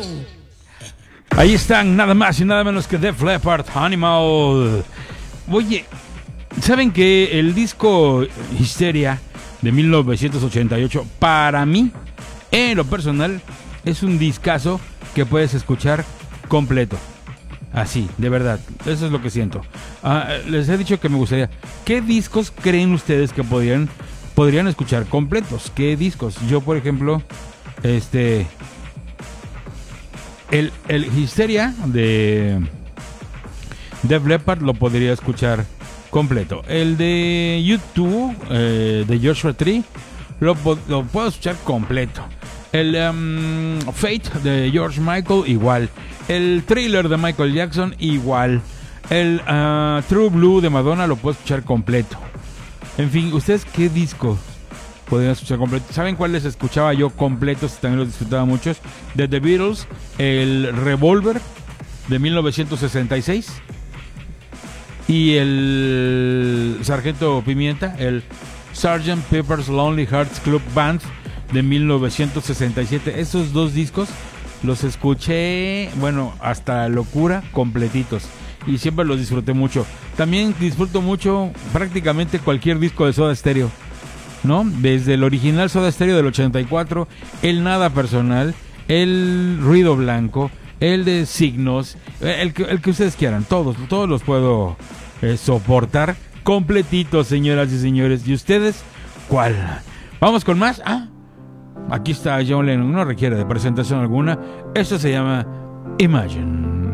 Ahí están, nada más y nada menos que Def Leppard, Animal. Oye, ¿saben que el disco Hysteria de 1988, para mí, en lo personal, es un discazo que puedes escuchar completo? Así, de verdad, eso es lo que siento. Les he dicho que me gustaría. ¿Qué discos creen ustedes que podrían escuchar completos? ¿Qué discos? Yo, por ejemplo, el Hysteria de Def Leppard lo podría escuchar completo. El de YouTube, de Joshua Tree, lo puedo escuchar completo. El Fate de George Michael, igual. El Thriller de Michael Jackson, igual. El True Blue de Madonna lo puedo escuchar completo. En fin, ¿ustedes qué discos podrían escuchar completo? ¿Saben cuáles escuchaba yo completos? También los disfrutaba muchos. De The Beatles, el Revolver de 1966. Y el Sargento Pimienta, el Sgt. Pepper's Lonely Hearts Club Band de 1967. Esos dos discos los escuché, bueno, hasta locura, completitos. Y siempre los disfruté mucho. También disfruto mucho prácticamente cualquier disco de Soda Stereo, ¿no? Desde el original Soda Stereo del 84, el Nada Personal, el Ruido Blanco, el de Signos, el que ustedes quieran. Todos los puedo soportar completitos, señoras y señores. ¿Y ustedes cuál? ¿Vamos con más? Aquí está John Lennon, no requiere de presentación alguna. Esto se llama Imagine.